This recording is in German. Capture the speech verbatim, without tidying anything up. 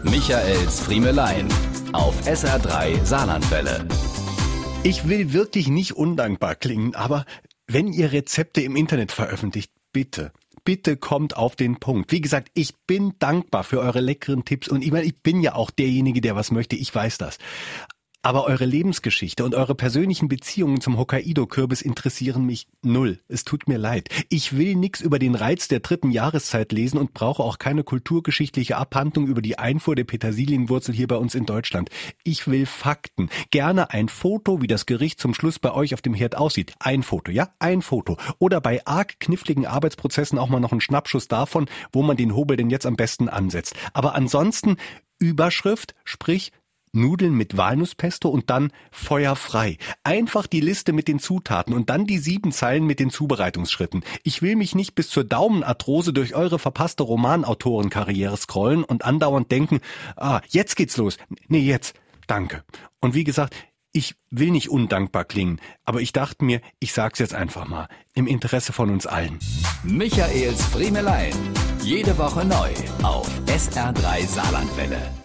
Michaels Friemelein auf S R drei Saarlandwelle. Ich will wirklich nicht undankbar klingen, aber wenn ihr Rezepte im Internet veröffentlicht, bitte, bitte kommt auf den Punkt. Wie gesagt, ich bin dankbar für eure leckeren Tipps und ich meine, ich bin ja auch derjenige, der was möchte, ich weiß das. Aber eure Lebensgeschichte und eure persönlichen Beziehungen zum Hokkaido-Kürbis interessieren mich null. Es tut mir leid. Ich will nichts über den Reiz der dritten Jahreszeit lesen und brauche auch keine kulturgeschichtliche Abhandlung über die Einfuhr der Petersilienwurzel hier bei uns in Deutschland. Ich will Fakten. Gerne ein Foto, wie das Gericht zum Schluss bei euch auf dem Herd aussieht. Ein Foto, ja? Ein Foto. Oder bei arg kniffligen Arbeitsprozessen auch mal noch einen Schnappschuss davon, wo man den Hobel denn jetzt am besten ansetzt. Aber ansonsten Überschrift, sprich Nudeln mit Walnusspesto und dann feuerfrei. Einfach die Liste mit den Zutaten und dann die sieben Zeilen mit den Zubereitungsschritten. Ich will mich nicht bis zur Daumenarthrose durch eure verpasste Romanautorenkarriere scrollen und andauernd denken, ah, jetzt geht's los. Nee, jetzt. Danke. Und wie gesagt, ich will nicht undankbar klingen, aber ich dachte mir, ich sag's jetzt einfach mal. Im Interesse von uns allen. Michaels Friemelein. Jede Woche neu auf S R drei Saarlandwelle.